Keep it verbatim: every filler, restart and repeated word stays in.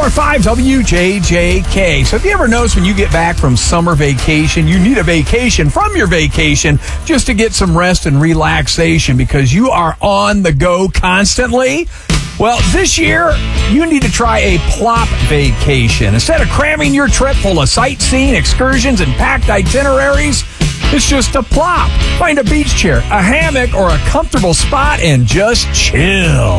one oh five W J J K. So if you ever notice when you get back from summer vacation, you need a vacation from your vacation just to get some rest and relaxation because you are on the go constantly. Well, this year, you need to try a plop vacation. Instead of cramming your trip full of sightseeing, excursions, and packed itineraries, it's just a plop. Find a beach chair, a hammock, or a comfortable spot and just chill.